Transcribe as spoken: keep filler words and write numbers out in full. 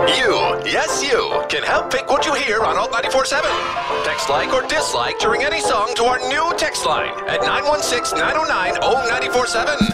You, yes you, can help pick what you hear on Alt ninety-four point seven. Text like or dislike during any song to our new text line at nine one six, nine oh nine, oh nine four seven.